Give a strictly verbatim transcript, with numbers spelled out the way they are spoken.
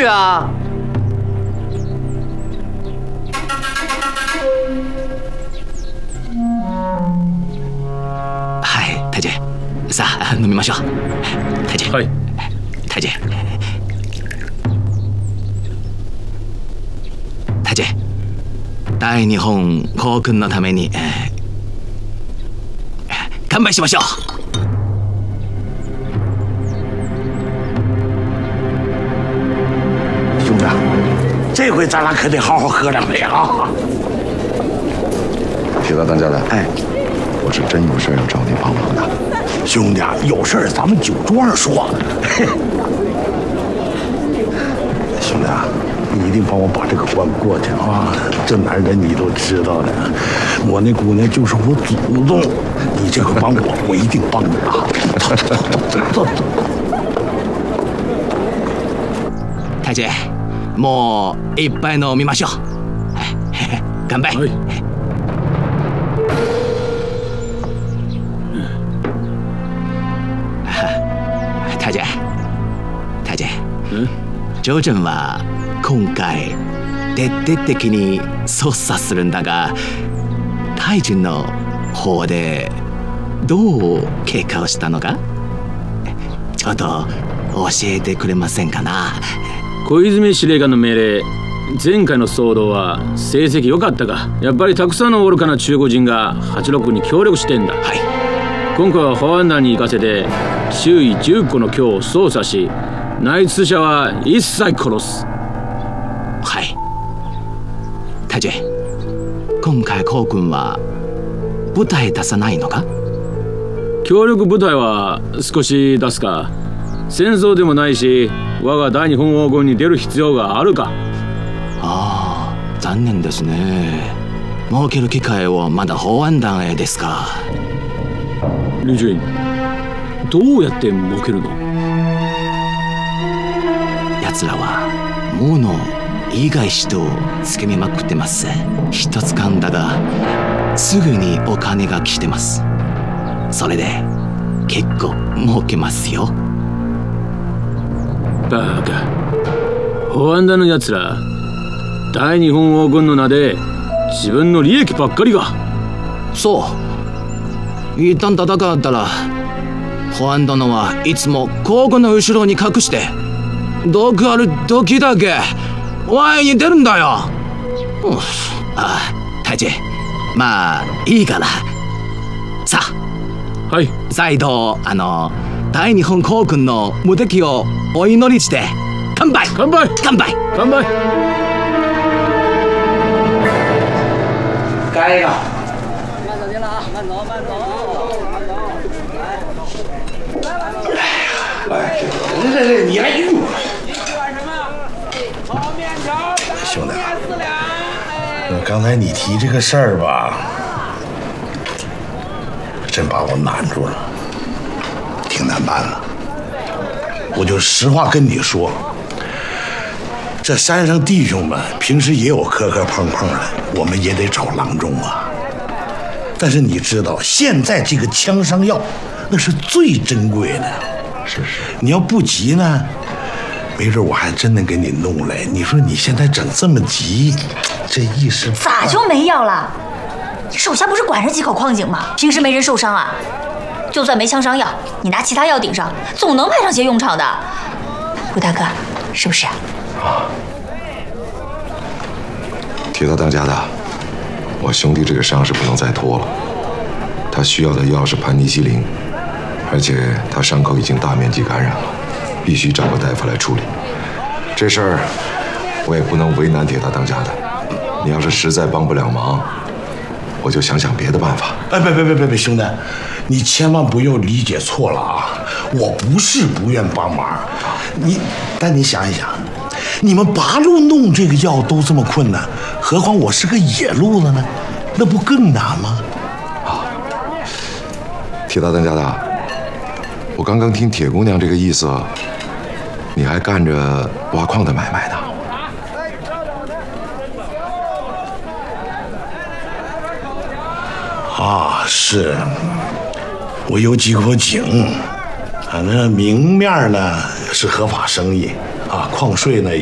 去啊！ はい、太监。さあ飲みましょう。太監。はい。太監。太監。大日本皇軍のために乾杯しましょう。 兄弟，这回咱俩可得好好喝两杯啊！ 铁大当家的，哎，我是真有事要找你帮忙的。 兄弟，有事儿咱们酒桌上说。兄弟啊，你一定帮我把这个关过去啊！这男人你都知道的，我那姑娘就是我祖宗，你这回帮我，我一定帮你啊！走走走走走。 太监。もう一杯飲みましょう。乾杯。はい、太监、太監、ジョージョンは今回徹底的に捜査するんだが、大臣の方でどう経過をしたのか、ちょっと教えてくれませんかな。 小泉司令官の命令、前回の騒動は成績良かったが、やっぱりたくさんの愚かな中国人がはちろくに協力してんだ。はい、今回は保安団に行かせて周囲じゅっこの京を捜査し、内通者は一切殺す。 はい。太監、今回皇軍は部隊出さないのか。 協力部隊は少し出すか。戦争でもないし、我が大日本王軍に出る必要があるか。 ああ、残念ですね。儲ける機会をまだ保安団へですか。 李俊、どうやって儲けるの。 奴らは物いい返しとつけみまくってます。一つ噛んだがすぐにお金が来てます。それで結構儲けますよ。 バカ、保安団のやつら大日本王軍の名で自分の利益ばっかりが。 そう一旦戦ったら保安殿はいつも皇軍の後ろに隠して毒ある時だけワインに出るんだよ。うん、ああ太監、まあいいからさあ、はい、再度あの大日本皇軍の無敵をお祈りして乾杯乾杯乾杯乾杯。 干一个。 慢走您了啊，慢走慢走。 哎，这这这你还用？ 你喜欢什么？炒面条， 兄弟， 四两。 刚才你提这个事儿吧，真把我难住了，挺难办的。我就实话跟你说，这山上弟兄们平时也有磕磕碰碰的，我们也得找郎中啊。但是你知道，现在这个枪伤药那是最珍贵的， 是是。 你要不急呢，没准我还真能给你弄来。你说你现在整这么急，这一时咋就没药了？你手下不是管着几口矿井吗？平时没人受伤啊。就算没枪伤药，你拿其他药顶上，总能派上些用场的。陆大哥，是不是？ 啊，铁大当家的，我兄弟这个伤是不能再拖了。他需要的药是盘尼西林，而且他伤口已经大面积感染了，必须找个大夫来处理。这事儿我也不能为难铁大当家的。你要是实在帮不了忙，我就想想别的办法。 哎，别别别别别，兄弟，你千万不要理解错了啊！我不是不愿帮忙，你，但你想一想，你们八路弄这个药都这么困难，何况我是个野路子呢？那不更难吗？ 啊，铁大当家的，我刚刚听铁姑娘这个意思，你还干着挖矿的买卖呢。 啊，是，我有几口井，反正明面呢是合法生意啊，矿税呢